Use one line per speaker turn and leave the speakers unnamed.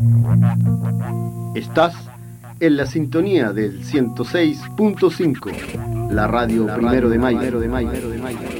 Estás en la sintonía del 106.5, la radio Primero de Mayo.